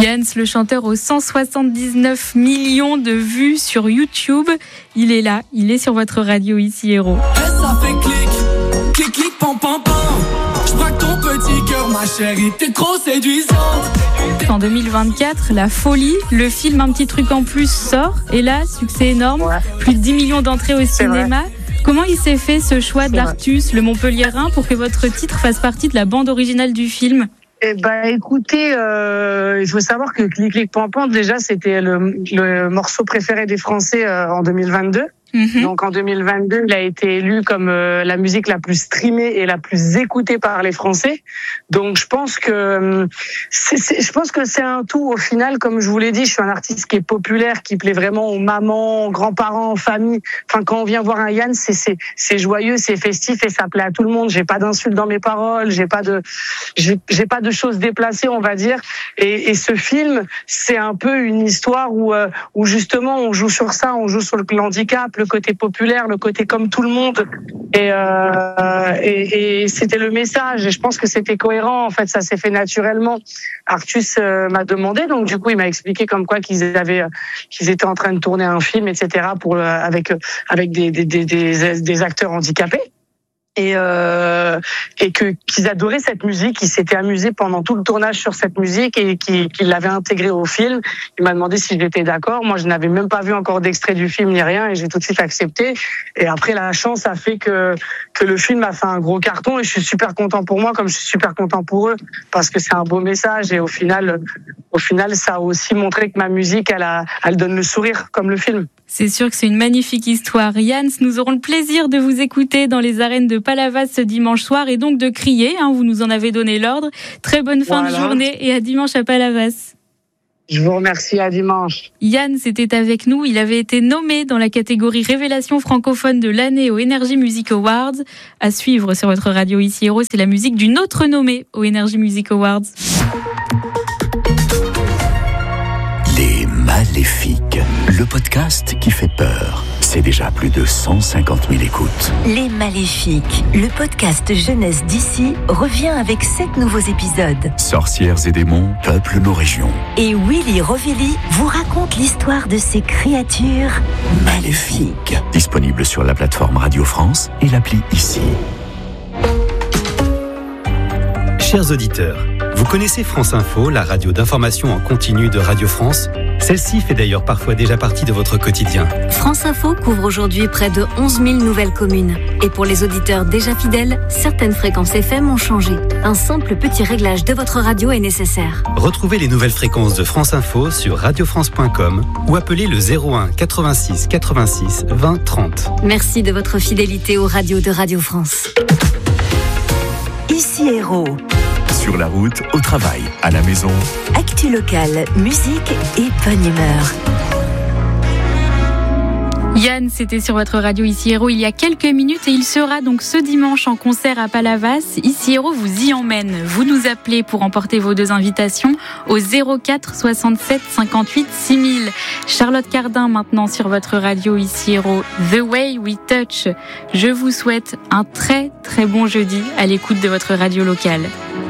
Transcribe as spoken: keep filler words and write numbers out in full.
Yann, le chanteur aux cent soixante-dix-neuf millions de vues sur YouTube, il est là, il est sur votre radio ici Héros. Ça fait clic, clic, clic, pam, pam, pam. Je braque ton petit cœur, ma chérie, t'es trop séduisante. En deux mille vingt-quatre, La Folie, le film Un petit truc en plus sort, et là, succès énorme, ouais. Plus de dix millions d'entrées au C'est cinéma. Vrai. Comment il s'est fait ce choix C'est d'Artus, vrai. Le Montpelliérain, pour que votre titre fasse partie de la bande originale du film ? Eh ben, écoutez, euh, il faut savoir que Clic Clic Pan Pan, déjà, c'était le, le morceau préféré des Français euh, en deux mille vingt-deux. Mm-hmm. Donc en deux mille vingt-deux, il a été élu comme euh, la musique la plus streamée et la plus écoutée par les Français. Donc je pense que c'est, c'est, je pense que c'est un tout au final. Comme je vous l'ai dit, je suis un artiste qui est populaire, qui plaît vraiment aux mamans, aux grands-parents, aux familles. Enfin, quand on vient voir un Yann, c'est c'est c'est joyeux, c'est festif et ça plaît à tout le monde. J'ai pas d'insultes dans mes paroles, j'ai pas de j'ai, j'ai pas de choses déplacées, on va dire. Et, et ce film, c'est un peu une histoire où euh, où justement on joue sur ça, on joue sur le handicap, le côté populaire, le côté comme tout le monde, et, euh, et, et c'était le message. Et je pense que c'était cohérent. En fait, ça s'est fait naturellement. Artus euh, m'a demandé, donc du coup, il m'a expliqué comme quoi qu'ils avaient, qu'ils étaient en train de tourner un film, et cetera. Pour avec avec des des des, des, des acteurs handicapés. Et euh, et que qu'ils adoraient cette musique, ils s'étaient amusés pendant tout le tournage sur cette musique et qu'ils, qu'ils l'avaient intégrée au film. Il m'a demandé si j'étais d'accord. Moi, je n'avais même pas vu encore d'extrait du film ni rien et j'ai tout de suite accepté. Et après, la chance a fait que que le film a fait un gros carton et je suis super content pour moi comme je suis super content pour eux parce que c'est un beau message et au final, au final, ça a aussi montré que ma musique, elle a, elle donne le sourire comme le film. C'est sûr que c'est une magnifique histoire. Yann, nous aurons le plaisir de vous écouter dans les arènes de Palavas ce dimanche soir et donc de crier, hein, vous nous en avez donné l'ordre. Très bonne fin voilà. de journée et à dimanche à Palavas. Je vous remercie, à dimanche. Yann, c'était avec nous, il avait été nommé dans la catégorie Révélation francophone de l'année aux Energy Music Awards. À suivre sur votre radio ici Héros, c'est la musique d'une autre nommée aux Energy Music Awards. Les Maléfiques, le podcast qui fait peur. C'est déjà plus de cent cinquante mille écoutes. Les Maléfiques, le podcast jeunesse d'ici, revient avec sept nouveaux épisodes. Sorcières et démons peuplent nos régions. Et Willy Rovelli vous raconte l'histoire de ces créatures maléfiques. Disponible sur la plateforme Radio France et l'appli Ici. Chers auditeurs, vous connaissez France Info, la radio d'information en continu de Radio France ? Celle-ci fait d'ailleurs parfois déjà partie de votre quotidien. France Info couvre aujourd'hui près de onze mille nouvelles communes. Et pour les auditeurs déjà fidèles, certaines fréquences F M ont changé. Un simple petit réglage de votre radio est nécessaire. Retrouvez les nouvelles fréquences de France Info sur radio france point com ou appelez le zéro un quatre-vingt-six quatre-vingt-six vingt trente. Merci de votre fidélité aux radios de Radio France. Ici Héros. Sur la route, au travail, à la maison. Actu locale, musique et bonne humeur. Yann, c'était sur votre radio Ici Héros il y a quelques minutes et il sera donc ce dimanche en concert à Palavas. Ici Héros vous y emmène. Vous nous appelez pour emporter vos deux invitations au zéro quatre soixante-sept cinquante-huit six mille. Charlotte Cardin maintenant sur votre radio Ici Héros. The Way We Touch. Je vous souhaite un très très bon jeudi à l'écoute de votre radio locale.